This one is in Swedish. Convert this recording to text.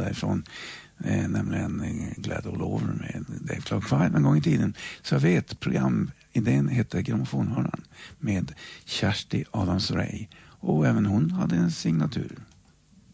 därifrån, nämligen Glad All Over med Dave Clark 5 en gång i tiden. Så jag vet, programidén hette Grammofonhörnan med Kersti Adams Ray, och även hon hade en signatur.